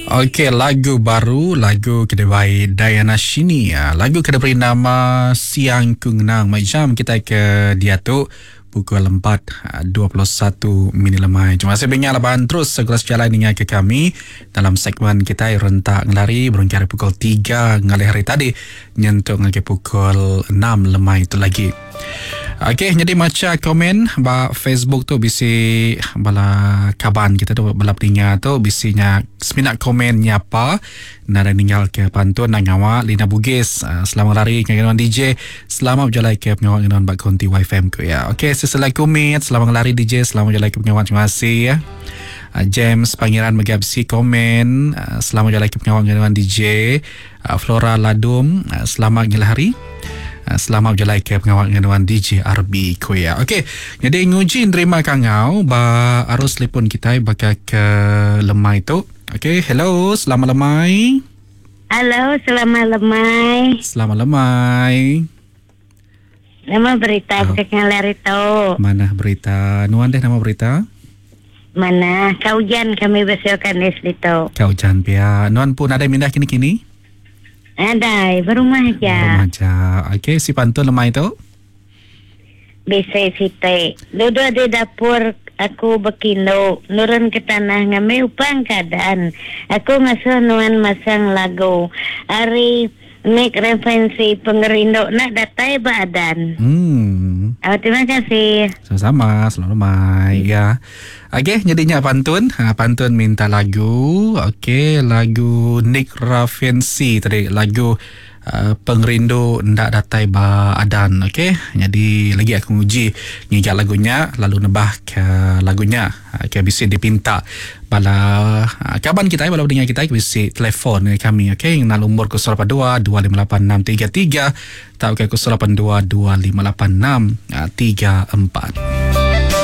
Okey, lagu baru, lagu kedai Diana Shini. Lagu kedai beri nama Siang Ku Ngenang. Macam kita ke dia tu pukul 4.21 minit lemai. Terima kasih banyak laban terus segera sejalan dengan ke kami dalam segmen kita rentak ngelari berungkara pukul 3 ngalih hari tadi nyentuh ngelagi pukul 6 lemai itu lagi. Okey, jadi macam komen ba Facebook tu bisi bala kaban kita tu bala peninga tu bisinya seminat komen nyapa nada ninggal ke pantun nang ngawa Lina Bugis selamat lari dengan DJ selamat berjalan ke pengawal dengan bak konti YFM ku ya. Okey, seselai komit selamat lari DJ selamat berjalan ke pengawal terima kasih ya. James Pangeran Megabsi komen selamat berjalan ke pengawal dengan DJ Flora Ladum selamat ngelari. Selamat berjalan ke pengawal dengan DJ RB Koya. Okey, jadi nguji nerima kangau ba arus telefon kita bakal ke lemai tu. Okey, hello, selamat lemai. Halo, selamat lemai. Selamat lemai. Nama berita kekengalar itu. Mana berita? Nuan deh nama berita? Mana? Kaujan kami bersiapkan di situ. Kaujan pia. Nuan pun ada mindah kini-kini? Ada, berumah aja. Berumah aja. Okey, si pantun lemai tu? Bisa site. Duduk di dapur aku berkilo. Nurun ke tanah ngame upang keadaan. Aku ngasuh nuan masang lagu. Hari make referensi pengerindo nak datai badan. Terima kasih. Sama-sama, selamat lemai ya. Okey, jadinya pantun. Pantun minta lagu. Okey, lagu Nick Raffensi tadi, lagu Pengerindu Ndak Datai Ba Adan. Okey, jadi lagi aku uji ngigat lagunya lalu nebah ke lagunya. Okey, bisa dipinta bala kaban kita bala dengar kita bisa telefon kami. Okey, nak nombor 082 258 633 atau ke 082 258 634.